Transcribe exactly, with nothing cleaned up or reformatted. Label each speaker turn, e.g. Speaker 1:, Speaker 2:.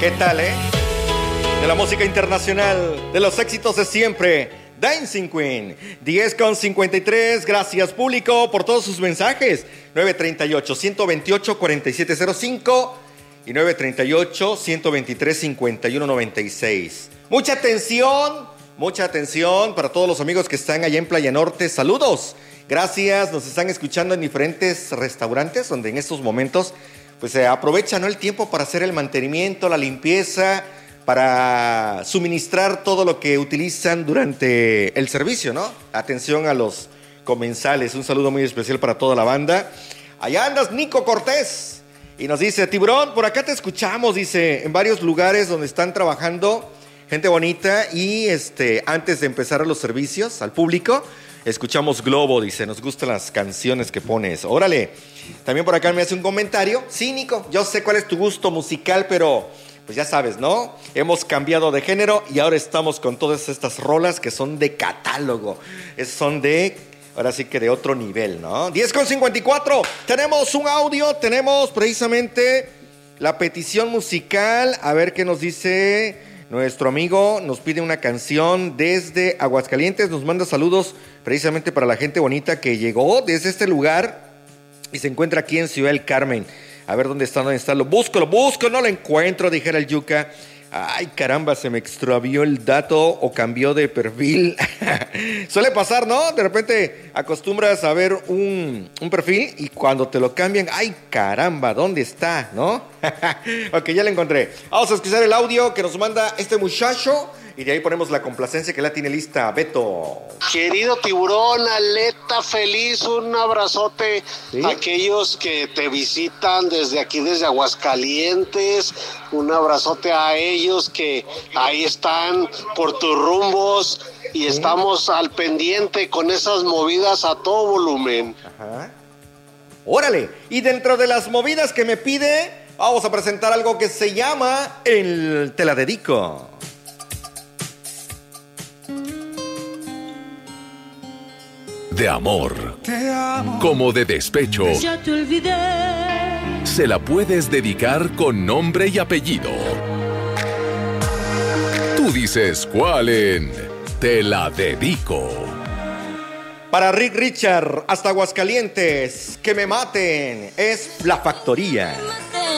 Speaker 1: ¿Qué tal, eh? De la música internacional, de los éxitos de siempre, Dancing Queen. diez con cincuenta y tres, gracias público por todos sus mensajes. nueve tres ocho, uno dos ocho, cuatro siete cero cinco y nueve tres ocho, uno dos tres, cinco uno nueve seis. Mucha atención, mucha atención para todos los amigos que están allá en Playa Norte. Saludos, gracias, nos están escuchando en diferentes restaurantes donde en estos momentos pues se aprovecha, ¿no?, el tiempo para hacer el mantenimiento, la limpieza, para suministrar todo lo que utilizan durante el servicio, ¿no? Atención a los comensales, un saludo muy especial para toda la banda. Allá andas, Nico Cortés, y nos dice: Tiburón, por acá te escuchamos, dice, en varios lugares donde están trabajando gente bonita, y este, antes de empezar los servicios al público, escuchamos Globo, dice, nos gustan las canciones que pones. Órale. También por acá me hace un comentario. Sí, Nico, yo sé cuál es tu gusto musical, pero pues ya sabes, ¿no? Hemos cambiado de género y ahora estamos con todas estas rolas que son de catálogo. Es, son de, ahora sí que de otro nivel, ¿no? diez con cincuenta y cuatro, tenemos un audio, tenemos precisamente la petición musical. A ver qué nos dice nuestro amigo. Nos pide una canción desde Aguascalientes. Nos manda saludos precisamente para la gente bonita que llegó desde este lugar y se encuentra aquí en Ciudad del Carmen. A ver dónde está, dónde está. Lo busco, lo busco, no lo encuentro, dijera el Yuca. Ay, caramba, se me extravió el dato o cambió de perfil. Suele pasar, ¿no? De repente acostumbras a ver un, un perfil y cuando te lo cambian, ay, caramba, ¿dónde está, no? Ok, ya lo encontré. Vamos a escuchar el audio que nos manda este muchacho y de ahí ponemos la complacencia que la tiene lista Beto.
Speaker 2: Querido Tiburón, Aleta feliz, un abrazote.
Speaker 1: ¿Sí?
Speaker 2: A aquellos que te visitan desde aquí, desde Aguascalientes, un abrazote a ellos que ahí están por tus rumbos y ¿sí? Estamos al pendiente con esas movidas a todo volumen.
Speaker 1: Ajá. Órale, y dentro de las movidas que me pide, vamos a presentar algo que se llama el Te la dedico.
Speaker 3: De amor, como de despecho,
Speaker 4: ya te olvidé.
Speaker 3: Se la puedes dedicar con nombre y apellido. Tú dices cuál en Te la dedico.
Speaker 1: Para Rick Richard, hasta Aguascalientes, que me maten, es La Factoría.